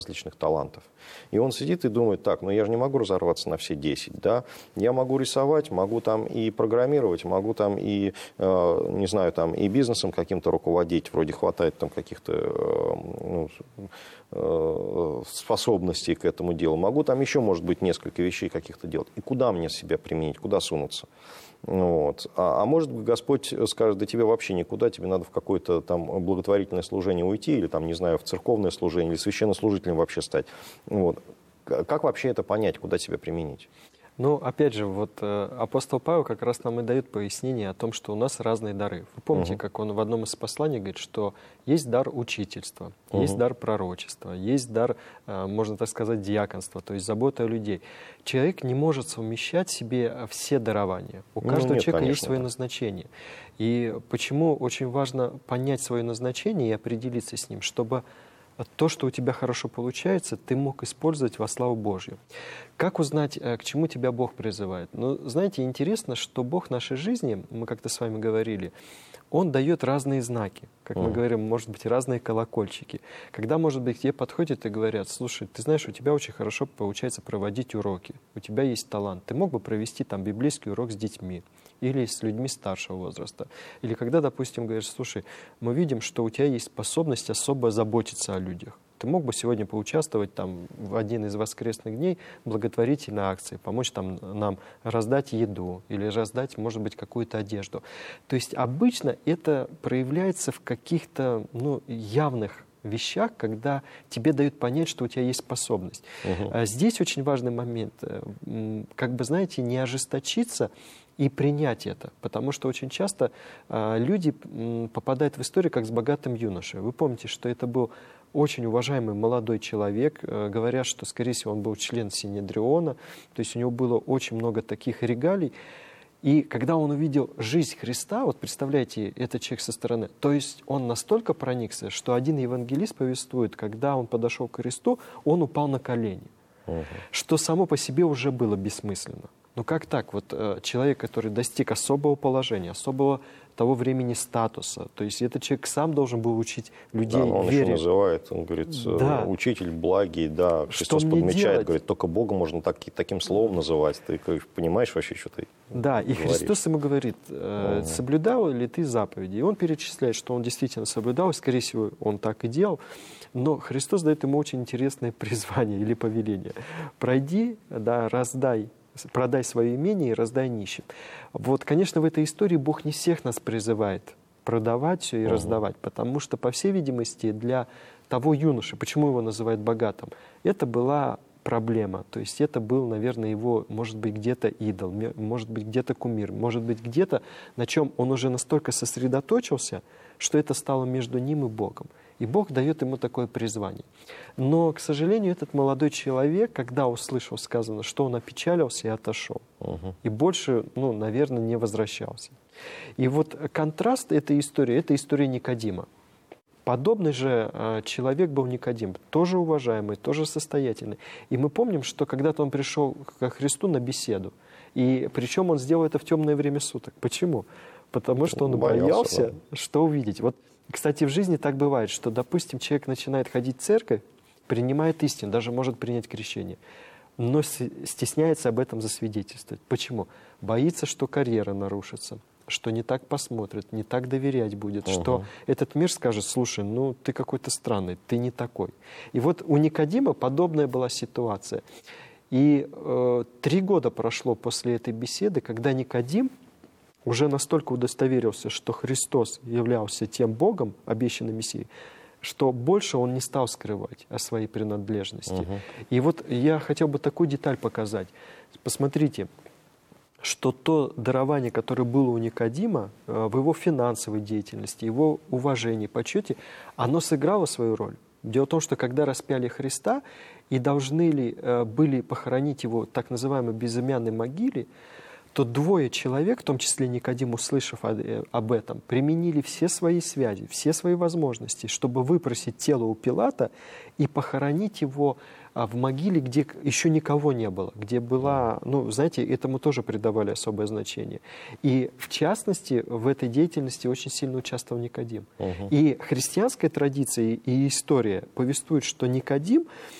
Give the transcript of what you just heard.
различных талантов. И он сидит и думает, так, ну я же не могу разорваться на все 10, да, я могу рисовать, могу там и программировать, могу там и, не знаю, там и бизнесом каким-то руководить, вроде хватает там каких-то способностей к этому делу, могу там еще, может быть, несколько вещей каких-то делать. И куда мне себя применить, куда сунуться? Вот. А может быть, Господь скажет, да тебе вообще никуда, тебе надо в какое-то там благотворительное служение уйти, или там, не знаю, в церковное служение, или священнослужителем вообще стать. Вот. Как вообще это понять, куда себя применить? Ну, опять же, вот апостол Павел как раз нам и дает пояснение о том, что у нас разные дары. Вы помните, как он в одном из посланий говорит, что есть дар учительства, есть дар пророчества, есть дар, можно так сказать, диаконства, то есть забота о людей. Человек не может совмещать в себе все дарования. У каждого человека конечно, есть свое назначение. И почему очень важно понять свое назначение и определиться с ним, чтобы то, что у тебя хорошо получается, ты мог использовать во славу Божью. Как узнать, к чему тебя Бог призывает? Ну, знаете, интересно, что Бог в нашей жизни, мы как-то с вами говорили, Он дает разные знаки. Как мы говорим, может быть, разные колокольчики. Когда, может быть, к тебе подходят и говорят, слушай, ты знаешь, у тебя очень хорошо получается проводить уроки, у тебя есть талант, ты мог бы провести там библейский урок с детьми или с людьми старшего возраста. Или когда, допустим, говоришь, слушай, мы видим, что у тебя есть способность особо заботиться о людях. Ты мог бы сегодня поучаствовать там в один из воскресных дней в благотворительной акции, помочь там нам раздать еду или раздать, может быть, какую-то одежду. То есть обычно это проявляется в каких-то явных вещах, когда тебе дают понять, что у тебя есть способность. Здесь очень важный момент, как бы, знаете, не ожесточиться и принять это. Потому что очень часто люди попадают в историю, как с богатым юношей. Вы помните, что это был очень уважаемый молодой человек. Говорят, что, скорее всего, он был член Синедриона. То есть у него было очень много таких регалий. И когда он увидел жизнь Христа, вот представляете, этот человек со стороны, то есть он настолько проникся, что один евангелист повествует, когда он подошел к Христу, он упал на колени. Что само по себе уже было бессмысленно. Ну как так? Вот человек, который достиг особого положения, особого того времени статуса, то есть этот человек сам должен был учить людей да, он вере. Еще называет, он говорит, да. Учитель благий, да, Христос подмечает, делать? Говорит, только Бога можно таким словом называть, ты понимаешь вообще, что ты Да, и говоришь. Христос ему говорит, соблюдал ли ты заповеди? И он перечисляет, что он действительно соблюдал, и, скорее всего, он так и делал, но Христос дает ему очень интересное призвание или повеление. Пройди, да, продай свое имение и раздай нищим. Вот, конечно, в этой истории Бог не всех нас призывает продавать все и раздавать, потому что, по всей видимости, для того юноши, почему его называют богатым, это была проблема. То есть это был, наверное, его, может быть, где-то идол, может быть, где-то кумир, может быть, где-то, на чем он уже настолько сосредоточился, что это стало между ним и Богом. И Бог дает ему такое призвание. Но, к сожалению, этот молодой человек, когда услышал сказано, что он опечалился и отошел. И больше, наверное, не возвращался. И вот контраст этой истории, это история Никодима. Подобный же человек был Никодим, тоже уважаемый, тоже состоятельный. И мы помним, что когда-то он пришел ко Христу на беседу. И причем он сделал это в темное время суток. Почему? Потому что он боялся, что увидеть. Вот, кстати, в жизни так бывает, что, допустим, человек начинает ходить в церковь, принимает истину, даже может принять крещение, но стесняется об этом засвидетельствовать. Почему? Боится, что карьера нарушится, что не так посмотрят, не так доверять будет, что этот мир скажет, слушай, ты какой-то странный, ты не такой. И вот у Никодима подобная была ситуация. И 3 года прошло после этой беседы, когда Никодим уже настолько удостоверился, что Христос являлся тем Богом, обещанным Мессией, что больше он не стал скрывать о своей принадлежности. И вот я хотел бы такую деталь показать. Посмотрите, что то дарование, которое было у Никодима, в его финансовой деятельности, его уважении, почете, оно сыграло свою роль. Дело в том, что когда распяли Христа и должны ли были похоронить его в так называемой безымянной могиле, то двое человек, в том числе Никодим, услышав об этом, применили все свои связи, все свои возможности, чтобы выпросить тело у Пилата и похоронить его в могиле, где еще никого не было, где была, ну, знаете, этому тоже придавали особое значение. И, в частности, в этой деятельности очень сильно участвовал Никодим. И христианская традиция и история повествуют, что Никодим,